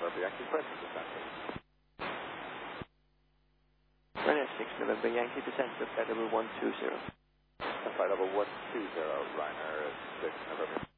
November Yankee, present descent, please. Ryanair 6 November Yankee, descent to flight level 120. Flight level 120, Ryanair 6 November.